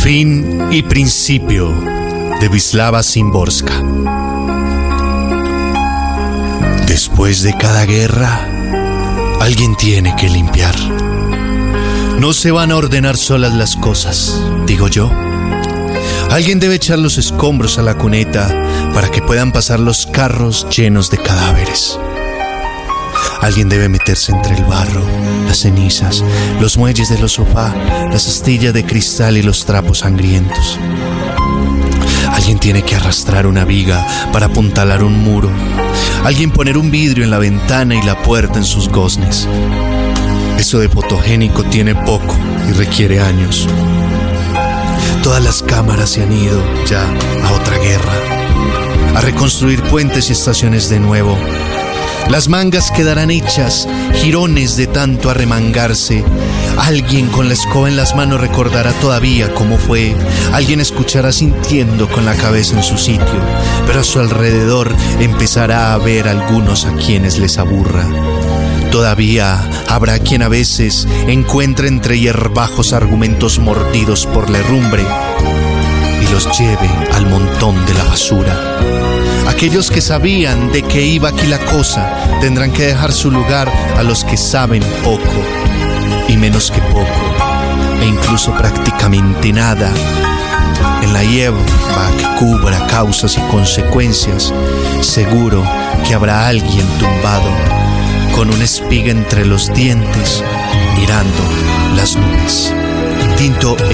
Fin y principio de Wisława Szymborska. Después de cada guerra, alguien tiene que limpiar. No se van a ordenar solas las cosas, digo yo. Alguien debe echar los escombros a la cuneta para que puedan pasar los carros llenos de cadáveres. Alguien debe meterse entre el barro, las cenizas, los muelles de los sofás, las astillas de cristal y los trapos sangrientos. Alguien tiene que arrastrar una viga para apuntalar un muro. Alguien poner un vidrio en la ventana y la puerta en sus goznes. Eso de fotogénico tiene poco y requiere años. Todas las cámaras se han ido ya a otra guerra, a reconstruir puentes y estaciones de nuevo. Las mangas quedarán hechas jirones de tanto arremangarse. Alguien con la escoba en las manos recordará todavía cómo fue. Alguien escuchará sintiendo con la cabeza en su sitio, pero a su alrededor empezará a ver algunos a quienes les aburra. Todavía habrá quien a veces encuentre entre hierbajos argumentos mordidos por la herrumbre y los lleve al montón de la basura. Aquellos que sabían de qué iba aquí la cosa tendrán que dejar su lugar a los que saben poco y menos que poco, e incluso prácticamente nada. En la hierba que cubra causas y consecuencias, seguro que habrá alguien tumbado con una espiga entre los dientes, mirando las nubes. Tinto